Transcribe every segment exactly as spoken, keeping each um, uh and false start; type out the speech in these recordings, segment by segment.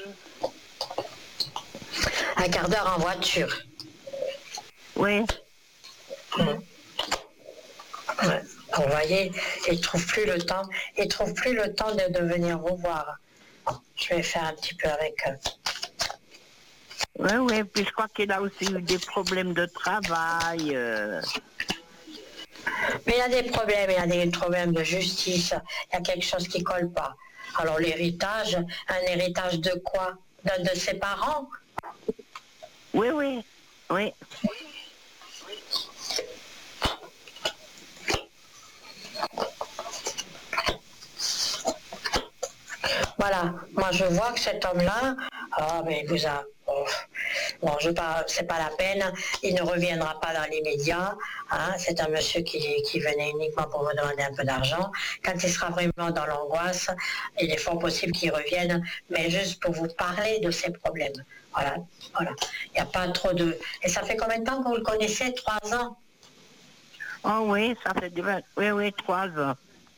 Un quart d'heure en voiture. Oui. Mmh. Ouais. Vous voyez, il ne trouve plus le temps, il trouve plus le temps de, de venir vous voir. Je vais faire un petit peu avec eux. Oui, oui, puis je crois qu'il a aussi eu des problèmes de travail. Euh... Mais il y a des problèmes, il y a des problèmes de justice, il y a quelque chose qui ne colle pas. Alors l'héritage, un héritage de quoi? de, de ses parents? Oui, oui, oui. Voilà, moi je vois que cet homme-là, ah mais il vous a... Oh, bon, je pas, c'est pas la peine, il ne reviendra pas dans l'immédiat, hein, c'est un monsieur qui, qui venait uniquement pour vous demander un peu d'argent. Quand il sera vraiment dans l'angoisse, il est fort possible qu'il revienne, mais juste pour vous parler de ses problèmes. Voilà, voilà. Il n'y a pas trop de... Et ça fait combien de temps que vous le connaissez? Trois ans? Oh oui, ça fait du... Oui, oui, trois ans.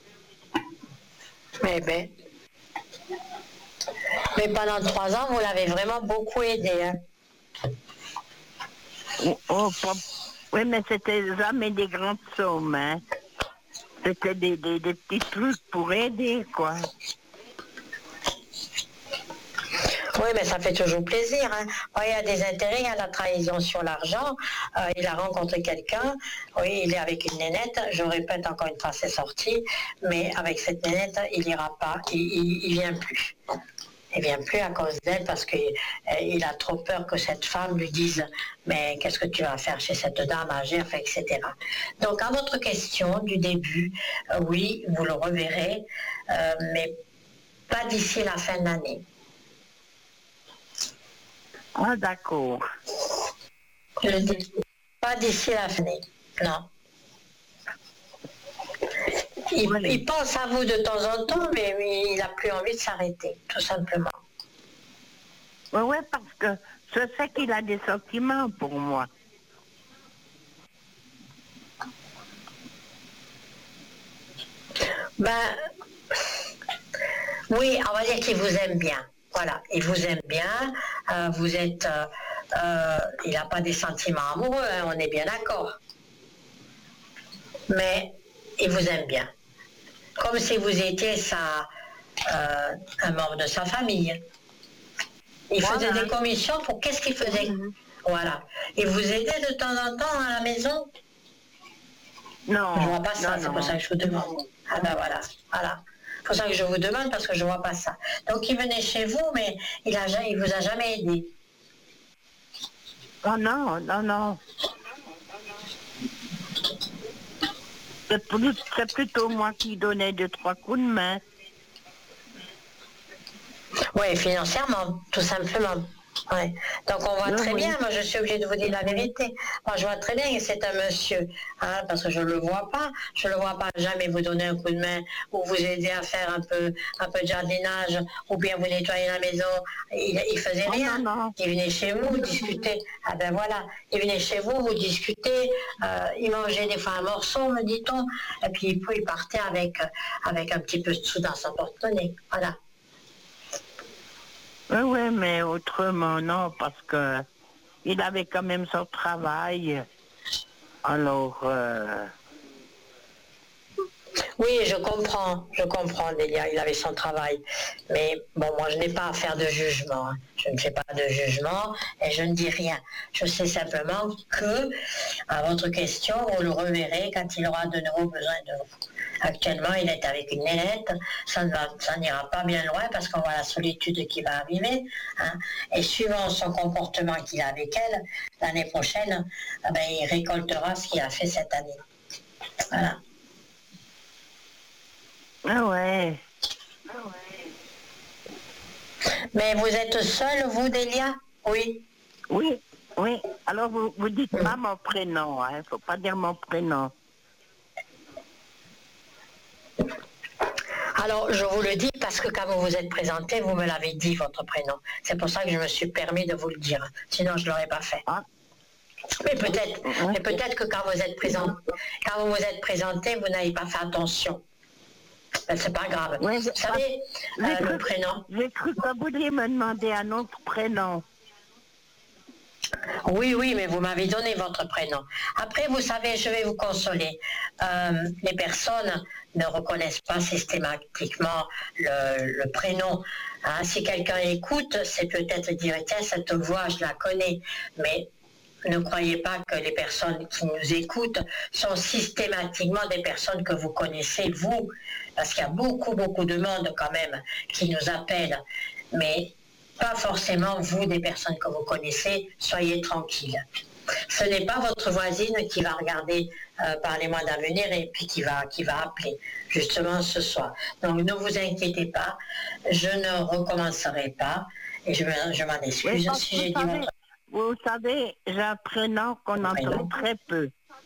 Mais ben... Mais pendant trois ans, vous l'avez vraiment beaucoup aidé. Hein. Oh, oh, pas... Oui, mais c'était jamais des grandes sommes. Hein. C'était des, des, des petits trucs pour aider, quoi. Oui, mais ça fait toujours plaisir. Hein. Oui, il y a des intérêts, il y a la trahison sur l'argent. Euh, il a rencontré quelqu'un. Oui, il est avec une nénette. Je répète encore une fois, c'est sorti. Mais avec cette nénette, il n'ira pas. Il, il, il vient plus. Il vient plus à cause d'elle parce qu'il il a trop peur que cette femme lui dise mais qu'est-ce que tu vas faire chez cette dame âgée, et cetera. Donc à votre question du début, euh, oui, vous le reverrez, euh, mais pas d'ici la fin de l'année. Ah, d'accord. Je dis pas d'ici la fin de l'année, non. Il, Oui. il pense à vous de temps en temps, mais il n'a plus envie de s'arrêter, tout simplement. Oui, oui, parce que je sais qu'il a des sentiments pour moi. Ben, oui, on va dire qu'il vous aime bien. Voilà, il vous aime bien. Euh, vous êtes, euh, euh, il n'a pas des sentiments amoureux, hein, on est bien d'accord. Mais il vous aime bien. Comme si vous étiez sa, euh, un membre de sa famille. Il Voilà. faisait des commissions pour qu'est-ce qu'il faisait? Mmh. Voilà. Il vous aidait de temps en temps à la maison? Non. Je vois pas ça, non, c'est non. pour ça que je vous demande. Ah ben voilà, voilà. C'est pour ça que je vous demande parce que je vois pas ça. Donc il venait chez vous, mais il a, il vous a jamais aidé. Oh non, non, non. C'est, plus, c'est plutôt moi qui donnais deux, trois coups de main. Oui, financièrement, tout simplement. Ouais. Donc on voit oui, très oui. bien, moi je suis obligée de vous dire la vérité. Moi je vois très bien que c'est un monsieur, hein, parce que je ne le vois pas, je ne le vois pas jamais vous donner un coup de main ou vous aider à faire un peu, un peu de jardinage ou bien vous nettoyer la maison. Il, il faisait oh, rien. Non, non. Il venait chez vous, discuter. Ah ben voilà, il venait chez vous, vous discutez, euh, il mangeait des fois un morceau, me dit-on, et puis il partait avec, avec un petit peu de sous dans son porte-monnaie. Voilà. Oui, oui, mais autrement, non, parce que il avait quand même son travail. Alors... Euh... Oui, je comprends, je comprends, Délia, il avait son travail. Mais bon, moi, je n'ai pas à faire de jugement. Hein. Je ne fais pas de jugement et je ne dis rien. Je sais simplement que, à votre question, vous le reverrez quand il aura de nouveau besoin de vous. Actuellement, il est avec une nénette, ça, ne va, ça n'ira pas bien loin parce qu'on voit la solitude qui va arriver. Hein. Et suivant son comportement qu'il a avec elle, l'année prochaine, eh ben, il récoltera ce qu'il a fait cette année. Voilà. Ah ouais. Ah ouais. Mais vous êtes seule, vous, Délia? Oui. Oui, oui. Alors, vous, vous dites mmh. pas mon prénom, hein. Faut pas dire mon prénom. Alors, je vous le dis parce que quand vous vous êtes présenté, vous me l'avez dit, votre prénom. C'est pour ça que je me suis permis de vous le dire. Sinon, je ne l'aurais pas fait. Ah. Mais peut-être, okay. mais peut-être que quand vous êtes présenté, quand vous vous êtes présenté, vous n'avez pas fait attention. Ben, c'est pas grave. Ouais, vous savez, pas... euh, cru, le prénom. J'ai cru que vous vouliez me demander un autre prénom. Oui, oui, mais vous m'avez donné votre prénom. Après, vous savez, je vais vous consoler. Euh, les personnes ne reconnaissent pas systématiquement le, le prénom. Hein, si quelqu'un écoute, c'est peut-être dire, tiens, cette voix, je la connais. Mais ne croyez pas que les personnes qui nous écoutent sont systématiquement des personnes que vous connaissez, vous. Parce qu'il y a beaucoup, beaucoup de monde quand même qui nous appelle. Mais pas forcément vous, des personnes que vous connaissez, soyez tranquilles. Ce n'est pas votre voisine qui va regarder euh, par les mois d'avenir et puis qui va, qui va appeler, justement ce soir. Donc ne vous inquiétez pas, je ne recommencerai pas et je, je m'en excuse Oui, si j'ai dit savez, votre... Vous savez, j'ai un prénom qu'on entend très peu.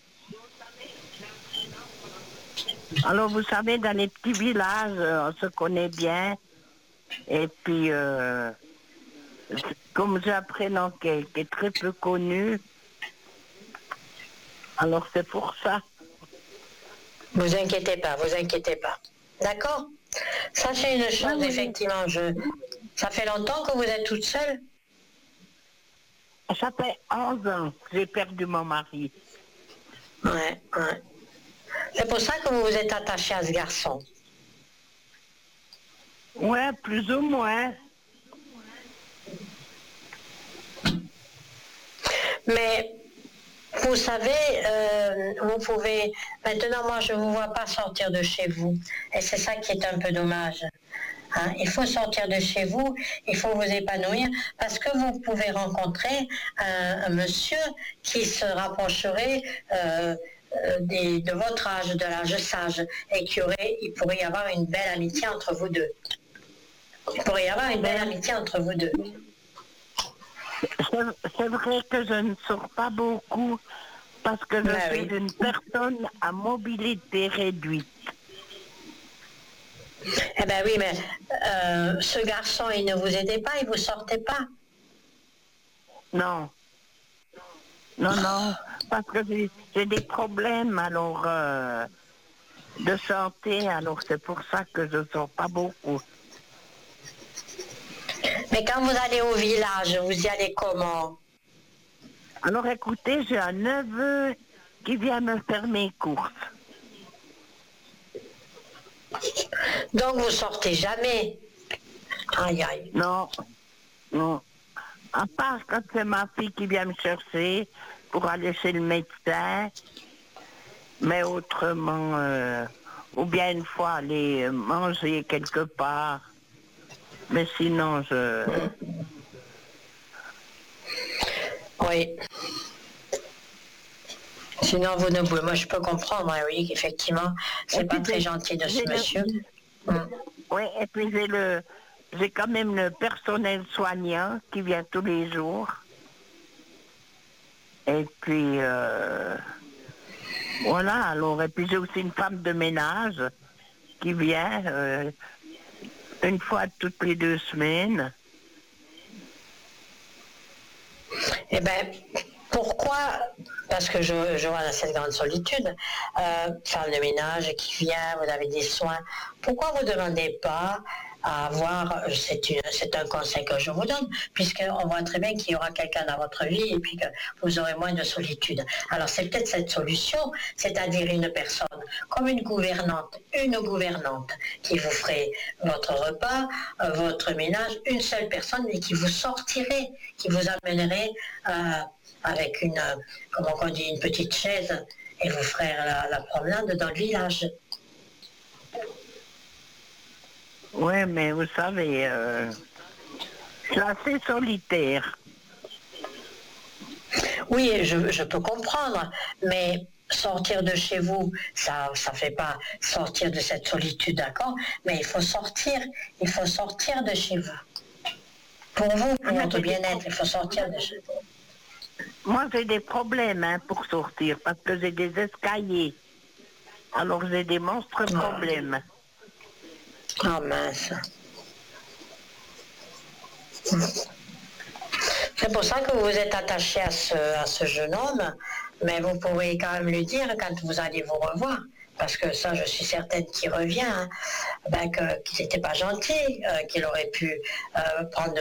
Alors vous savez, dans les petits villages, on se connaît bien et puis... Euh, comme j'ai un prénom qui est, qui est très peu connu, alors c'est pour ça. Vous inquiétez pas, vous inquiétez pas. D'accord? Sachez une chose, oui, effectivement, je... ça fait longtemps que vous êtes toute seule? Ça fait onze ans que j'ai perdu mon mari. Ouais, ouais. C'est pour ça que vous vous êtes attachée à ce garçon? Ouais, plus ou moins. Mais vous savez, euh, vous pouvez... Maintenant, moi, je ne vous vois pas sortir de chez vous. Et c'est ça qui est un peu dommage. Hein? Il faut sortir de chez vous, il faut vous épanouir, parce que vous pouvez rencontrer un, un monsieur qui se rapprocherait euh, des, de votre âge, de l'âge sage, et qui aurait, il pourrait y avoir une belle amitié entre vous deux. Il pourrait y avoir une belle amitié entre vous deux. C'est vrai que je ne sors pas beaucoup parce que je ben suis oui. une personne à mobilité réduite. Eh bien oui, mais euh, ce garçon, il ne vous aidait pas, il ne vous sortait pas? Non. Non, non, parce que j'ai des problèmes alors euh, de santé, alors c'est pour ça que je ne sors pas beaucoup. Mais quand vous allez au village, vous y allez comment? Alors écoutez, j'ai un neveu qui vient me faire mes courses. Donc vous sortez jamais? Aïe aïe. Non, non. À part quand c'est ma fille qui vient me chercher pour aller chez le médecin, mais autrement, euh, ou bien une fois aller manger quelque part. Mais sinon, je... Oui. Sinon, vous ne pouvez... Moi, je peux comprendre, hein, oui, effectivement. C'est pas très gentil de ce monsieur. Le... Mm. Oui, et puis j'ai le... J'ai quand même le personnel soignant qui vient tous les jours. Et puis, euh... voilà, alors, et puis j'ai aussi une femme de ménage qui vient... Euh... une fois toutes les deux semaines. Eh bien, pourquoi, parce que je, je vois dans cette grande solitude, euh, femme de ménage qui vient, vous avez des soins, pourquoi vous ne demandez pas à avoir, c'est, une, c'est un conseil que je vous donne, puisqu'on voit très bien qu'il y aura quelqu'un dans votre vie et puis que vous aurez moins de solitude. Alors c'est peut-être cette solution, c'est-à-dire une personne comme une gouvernante, une gouvernante qui vous ferait votre repas, euh, votre ménage, une seule personne, mais qui vous sortirait, qui vous amènerait euh, avec une, euh, comment on dit, une petite chaise et vous ferait la, la promenade dans le village. Oui, mais vous savez, euh, c'est assez solitaire. Oui, je, je peux comprendre, mais sortir de chez vous, ça ne fait pas sortir de cette solitude, d'accord? Mais il faut sortir, il faut sortir de chez vous. Pour vous, pour votre bien-être, il faut sortir de chez vous. Moi, j'ai des problèmes hein, pour sortir, parce que j'ai des escaliers. Alors, j'ai des monstres oh. problèmes. Oh mince. C'est pour ça que vous êtes attaché à ce, à ce jeune homme, mais vous pourrez quand même lui dire quand vous allez vous revoir, parce que ça, je suis certaine qu'il revient, hein, ben que, qu'il n'était pas gentil, euh, qu'il aurait pu euh, prendre de